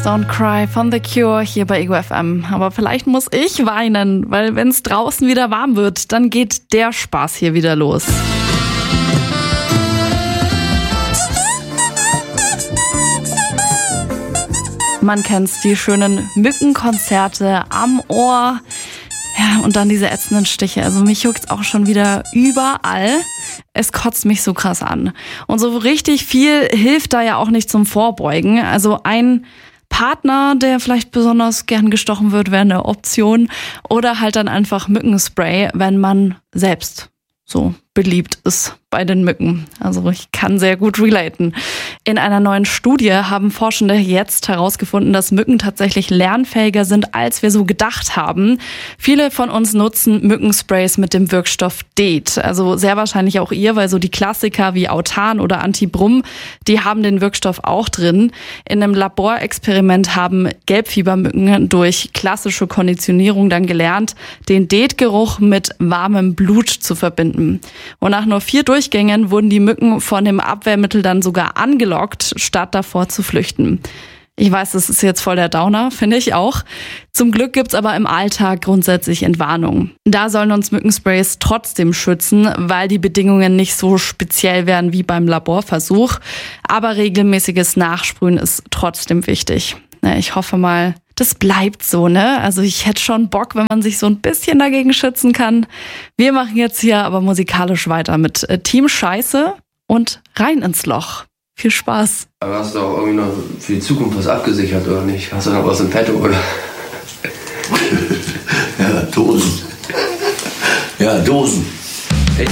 Don't Cry von The Cure hier bei Ego FM. Aber vielleicht muss ich weinen, weil wenn es draußen wieder warm wird, dann geht der Spaß hier wieder los. Man kennt's, die schönen Mückenkonzerte am Ohr. Ja, und dann diese ätzenden Stiche. Also mich juckt's auch schon wieder überall. Es kotzt mich so krass an. Und so richtig viel hilft da ja auch nicht zum Vorbeugen. Also ein Partner, der vielleicht besonders gern gestochen wird, wäre eine Option. Oder halt dann einfach Mückenspray, wenn man selbst so beliebt ist bei den Mücken. Also ich kann sehr gut relaten. In einer neuen Studie haben Forschende jetzt herausgefunden, dass Mücken tatsächlich lernfähiger sind, als wir so gedacht haben. Viele von uns nutzen Mückensprays mit dem Wirkstoff DEET. Also sehr wahrscheinlich auch ihr, weil so die Klassiker wie Autan oder Antibrum, die haben den Wirkstoff auch drin. In einem Laborexperiment haben Gelbfiebermücken durch klassische Konditionierung dann gelernt, den DEET-Geruch mit warmem Blut zu verbinden. Und nach nur 4 Durchgängen wurden die Mücken von dem Abwehrmittel dann sogar angelockt, statt davor zu flüchten. Ich weiß, das ist jetzt voll der Downer, finde ich auch. Zum Glück gibt's aber im Alltag grundsätzlich Entwarnung. Da sollen uns Mückensprays trotzdem schützen, weil die Bedingungen nicht so speziell werden wie beim Laborversuch. Aber regelmäßiges Nachsprühen ist trotzdem wichtig. Ich hoffe mal, das bleibt so, ne? Also ich hätte schon Bock, wenn man sich so ein bisschen dagegen schützen kann. Wir machen jetzt hier aber musikalisch weiter mit Team Scheiße und Rein ins Loch. Viel Spaß. Aber hast du auch irgendwie noch für die Zukunft was abgesichert, oder nicht? Hast du noch was im Petto, oder? Ja, Dosen. Ja, Dosen.